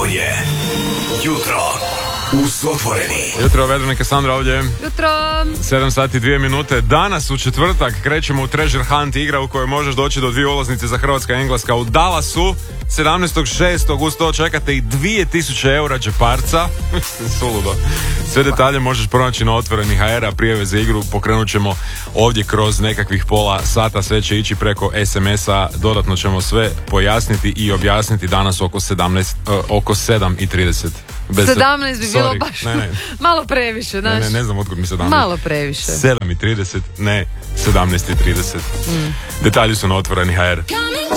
je Jutro uz Otvoreni. Jutro, Veronika, Sandra ovdje. Jutro. 7 sati 2 minute. Danas u četvrtak krećemo u Treasure Hunt, igra u kojoj možeš doći do 2 ulaznice za Hrvatska i Engleska u Dallasu 17.6. Uz to čekate i 2000 eura džeparca. Suludo. Sve detalje možeš pronaći na Otvoreni HR, a prijave za igru pokrenut ćemo ovdje kroz nekakvih pola sata. Sve će ići preko SMS-a. Dodatno ćemo sve pojasniti i objasniti danas oko 7:30. 17 bi bilo baš ne. malo previše, znaš. Ne znam otkud mi 17. Malo previše. 7:30, ne 17:30. Detalji su na Otvoreni HR.